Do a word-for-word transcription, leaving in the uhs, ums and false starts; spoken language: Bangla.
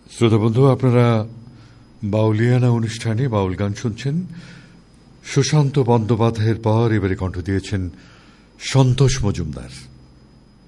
শ্রোতা বন্ধু, আপনারা বাউলিয়ানা অনুষ্ঠানে বাউল গান শুনছেন। সুশান্ত বন্দ্যোপাধ্যায়ের পর এবারে কণ্ঠ দিয়েছেন সন্তোষ মজুমদার।